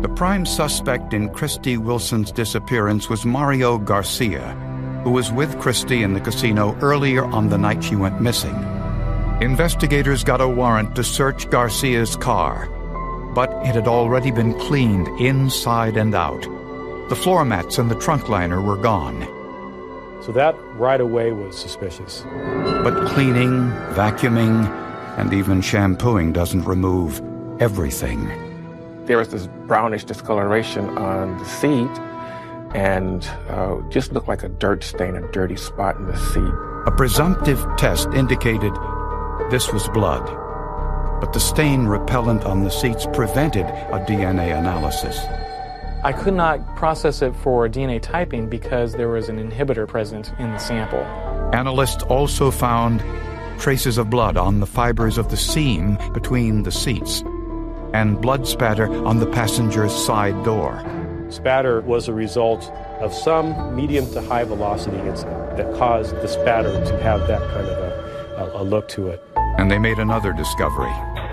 The prime suspect in Christy Wilson's disappearance was Mario Garcia, who was with Christy in the casino earlier on the night she went missing. Investigators got a warrant to search Garcia's car, but it had already been cleaned inside and out. The floor mats and the trunk liner were gone. So that right away was suspicious. But cleaning, vacuuming, and even shampooing doesn't remove everything. There was this brownish discoloration on the seat and just looked like a dirt stain, a dirty spot in the seat. A presumptive test indicated this was blood, but the stain repellent on the seats prevented a DNA analysis. I could not process it for DNA typing because there was an inhibitor present in the sample. Analysts also found traces of blood on the fibers of the seam between the seats and blood spatter on the passenger's side door. Spatter was a result of some medium to high velocity incident that caused the spatter to have that kind of a look to it. And they made another discovery.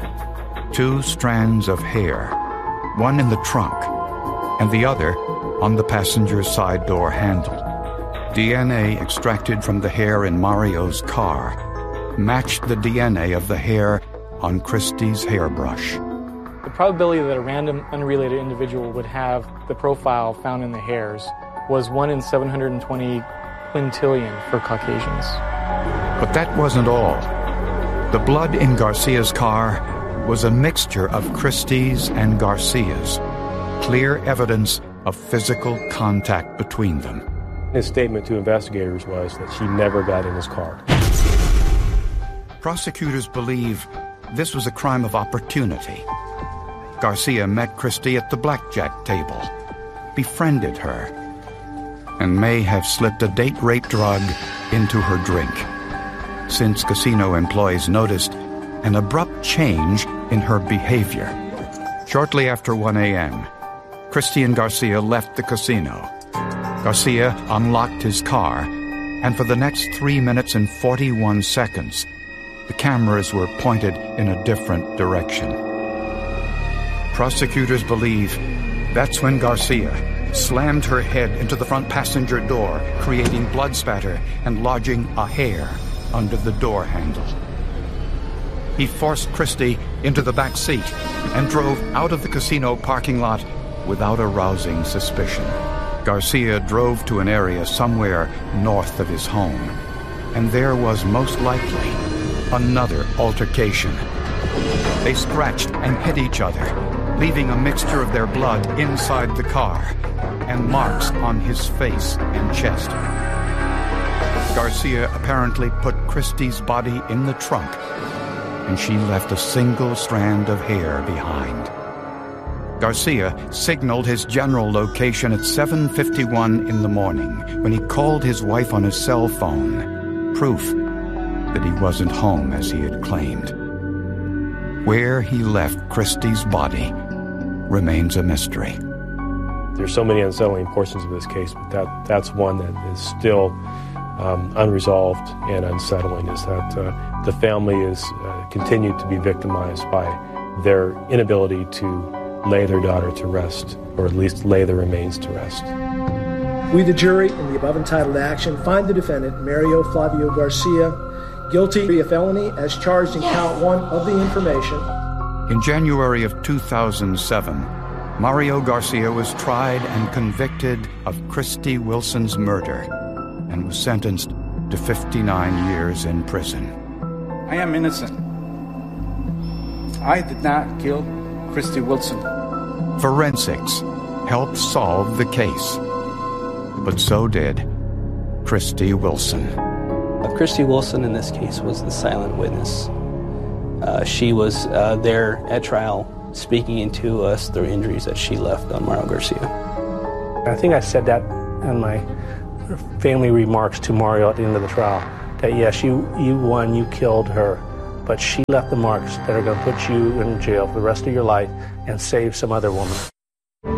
2 strands of hair, one in the trunk and the other on the passenger's side door handle. DNA extracted from the hair in Mario's car matched the DNA of the hair on Christy's hairbrush. The probability that a random, unrelated individual would have the profile found in the hairs was 1 in 720 quintillion for Caucasians. But that wasn't all. The blood in Garcia's car was a mixture of Christy's and Garcia's. Clear evidence of physical contact between them. His statement to investigators was that she never got in his car. Prosecutors believe this was a crime of opportunity. Garcia met Christy at the blackjack table, befriended her, and may have slipped a date rape drug into her drink, since casino employees noticed an abrupt change in her behavior. Shortly after 1 a.m., Christy and Garcia left the casino. Garcia unlocked his car, and for the next 3 minutes and 41 seconds, the cameras were pointed in a different direction. Prosecutors believe that's when Garcia slammed her head into the front passenger door, creating blood spatter and lodging a hair under the door handle. He forced Christy into the back seat and drove out of the casino parking lot without arousing suspicion. Garcia drove to an area somewhere north of his home, and there was most likely another altercation. They scratched and hit each other, leaving a mixture of their blood inside the car and marks on his face and chest. Garcia apparently put Christy's body in the trunk, and she left a single strand of hair behind. Garcia signaled his general location at 7:51 in the morning when he called his wife on his cell phone, proof that he wasn't home as he had claimed. Where he left Christy's body remains a mystery. There's so many unsettling portions of this case, but that's one that is still unresolved and unsettling, is that the family is continued to be victimized by their inability to lay their daughter to rest, or at least lay the remains to rest. We, the jury, in the above entitled action, find the defendant, Mario Flavio Garcia, guilty of felony as charged in count 1 of the information. In January of 2007, Mario Garcia was tried and convicted of Christy Wilson's murder and was sentenced to 59 years in prison. I am innocent. I did not kill Christy Wilson. Forensics helped solve the case, but so did Christy Wilson. Christy Wilson in this case was the silent witness. She was there at trial speaking into us the injuries that she left on Mario Garcia. I think I said that in my family remarks to Mario at the end of the trial, that yes, you won, you killed her, but she left the marks that are going to put you in jail for the rest of your life and save some other woman.